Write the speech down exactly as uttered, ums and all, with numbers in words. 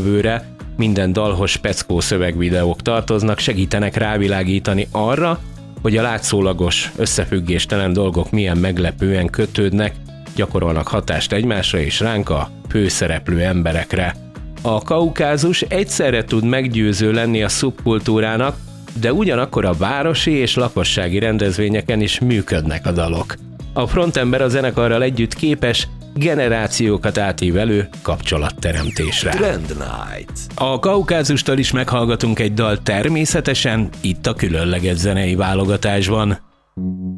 jövőre minden dalhoz speckó szövegvideók tartoznak, segítenek rávilágítani arra, hogy a látszólagos, összefüggéstelen dolgok milyen meglepően kötődnek, gyakorolnak hatást egymásra és ránk a főszereplő emberekre. A Kaukázus egyszerre tud meggyőző lenni a szubkultúrának, de ugyanakkor a városi és lakossági rendezvényeken is működnek a dalok. A frontember a zenekarral együtt képes generációkat átívelő kapcsolatteremtésre. Trend Night. A Kaukázustól is meghallgatunk egy dal természetesen itt a különleges zenei válogatásban.